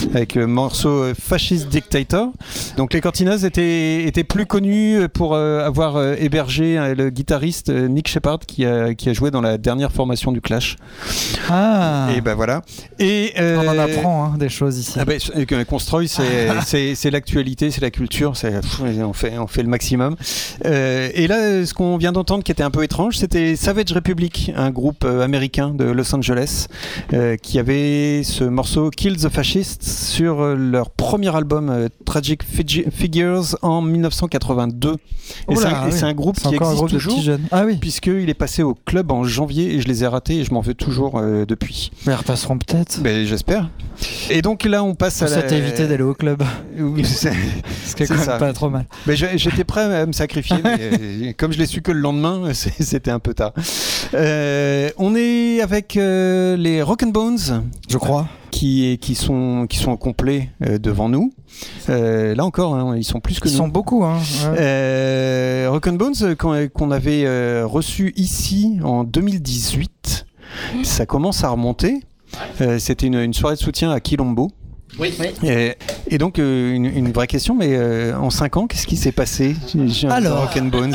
avec le morceau Fascist Dictator. Donc les Cortinas étaient plus connus pour avoir hébergé le guitariste Nick Shepard qui a joué dans la dernière formation du Clash. Ah. Et ben voilà. Et on en apprend des choses ici. Constroy, c'est l'actualité, c'est la culture, on fait le maximum. Et là, ce qu'on vient d'entendre qui était un peu étrange, c'était Savage Republic, un groupe américain de Los Angeles, qui avait ce morceau Kill the Fascists sur leur premier album Tragic Figures en 1982. C'est un groupe qui existe toujours, puisqu'il est passé au club en janvier et je les ai ratés et je m'en veux toujours depuis. Mais ils repasseront peut-être. J'espère. Et donc là, on passe à ça t'a évité d'aller au club. Oui, ce qui est quand même pas trop mal. J'étais prêt à me sacrifier, mais comme je l'ai su que le lendemain, c'était un peu tard. On est avec les Rock and Bones, je crois, qui sont au complet devant nous. Là encore, ils sont plus que nous. Ils sont beaucoup. Ouais. Rock and Bones qu'on avait reçu ici en 2018. Ça commence à remonter. C'était une soirée de soutien à Quilombo. Oui. Et donc une vraie question, mais en 5 ans, qu'est-ce qui s'est passé Rock and Bones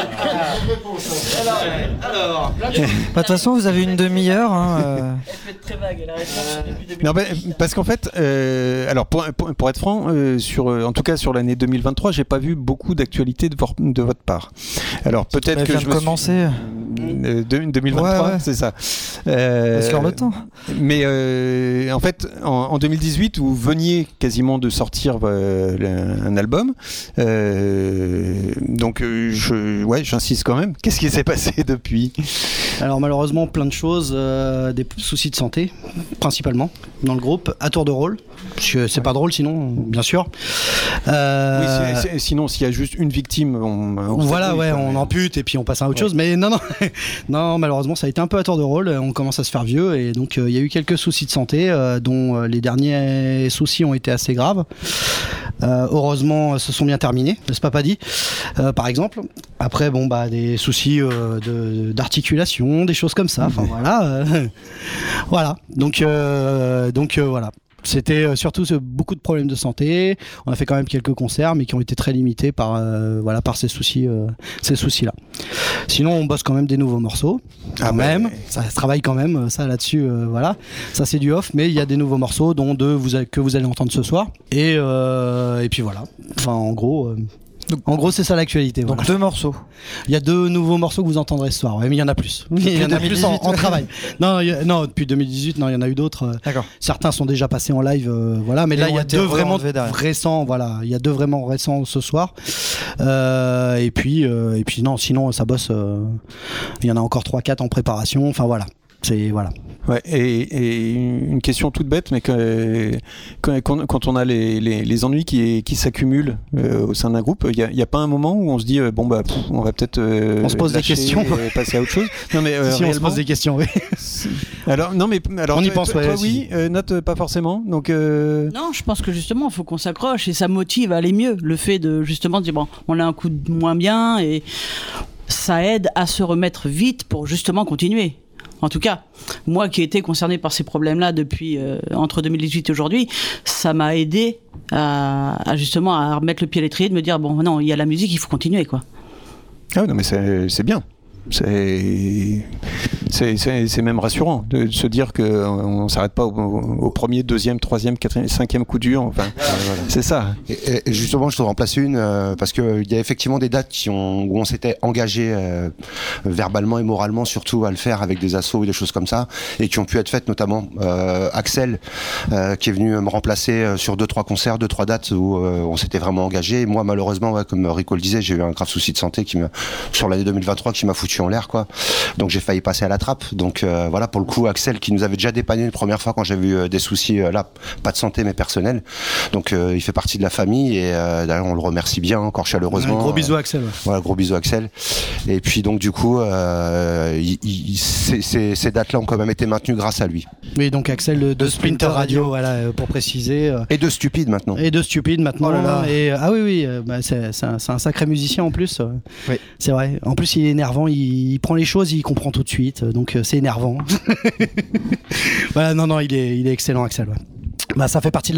Alors. De toute façon, vous avez une demi-heure. Elle fait très vague. Non, parce qu'en fait, alors pour être franc, en tout cas sur l'année 2023, j'ai pas vu beaucoup d'actualités de votre part. Alors peut-être que je vais commencer. 2023, ouais. C'est ça. Sur le temps. Mais en fait, en 2018, vous veniez quasiment de sortir un album. Donc, j'insiste quand même. Qu'est-ce qui s'est passé depuis ? Alors malheureusement, plein de choses. Des soucis de santé, principalement, dans le groupe, à tour de rôle. Parce que c'est pas drôle sinon, bien sûr. Oui, sinon, s'il y a juste une victime, on ampute et puis on passe à autre chose. Mais non, malheureusement, ça a été un peu à tour de rôle. On commence à se faire vieux et donc il y a eu quelques soucis de santé, dont les derniers soucis ont été assez graves. Heureusement, se sont bien terminés, n'est-ce pas dit par exemple. Après, des soucis d'articulation, des choses comme ça. Enfin voilà. Donc voilà. C'était surtout beaucoup de problèmes de santé. On a fait quand même quelques concerts, mais qui ont été très limités par ces soucis-là. Sinon, on bosse quand même des nouveaux morceaux. Ça se travaille quand même, ça là-dessus. Ça c'est du off, mais il y a des nouveaux morceaux, dont deux que vous allez entendre ce soir. Et puis voilà. Enfin, en gros, c'est ça l'actualité. Donc 2 morceaux. Il y a 2 nouveaux morceaux que vous entendrez ce soir. Ouais, mais il y en a plus. Il y en a plus en travail. Non, depuis 2018, il y en a eu d'autres. D'accord. Certains sont déjà passés en live, Mais là, il y a 2 vraiment récents. Voilà, il y a 2 vraiment récents ce soir. Et puis non, sinon ça bosse. Il y en a encore 3-4 en préparation. Enfin voilà. Ouais, et une question toute bête, mais quand on a les ennuis qui s'accumulent au sein d'un groupe, il n'y a pas un moment où on se dit on va peut-être on se pose des questions et passer à autre chose. Non mais si on se pose des questions, oui. Alors on y pense. Toi, oui, note pas forcément. Donc non, je pense que justement il faut qu'on s'accroche et ça motive à aller mieux. Le fait de justement dire on a un coup de moins bien et ça aide à se remettre vite pour justement continuer. En tout cas, moi qui ai été concerné par ces problèmes-là depuis entre 2018 et aujourd'hui, ça m'a aidé à justement à remettre le pied à l'étrier, de me dire il y a la musique, il faut continuer quoi. Ah non mais c'est bien. C'est même rassurant de se dire qu'on ne s'arrête pas au premier, deuxième, troisième, quatrième, cinquième coup dur. Enfin, c'est ça. Et justement, je te remplace une parce qu'il y a effectivement des dates où on s'était engagé verbalement et moralement surtout à le faire avec des assos et des choses comme ça et qui ont pu être faites, notamment Axel qui est venu me remplacer sur 2-3 concerts, 2-3 dates où on s'était vraiment engagé. Et moi, malheureusement, comme Rico le disait, j'ai eu un grave souci de santé sur l'année 2023 qui m'a foutu en l'air quoi. Donc j'ai failli passer à la trappe. Donc pour le coup, Axel qui nous avait déjà dépanné une première fois quand j'avais eu des soucis pas de santé mais personnels. Donc il fait partie de la famille et d'ailleurs on le remercie bien encore chaleureusement. Gros bisous Axel. Voilà, gros bisous Axel. Et puis donc du coup ces dates-là ont quand même été maintenues grâce à lui. Oui, donc Axel de Splinter Radio, pour préciser. Et de Stupide maintenant. Oh là là. Et c'est un sacré musicien en plus. Oui. C'est vrai. En plus il est énervant, il prend les choses, il comprend tout de suite, donc c'est énervant. Voilà, il est excellent Axel. Ça fait partie de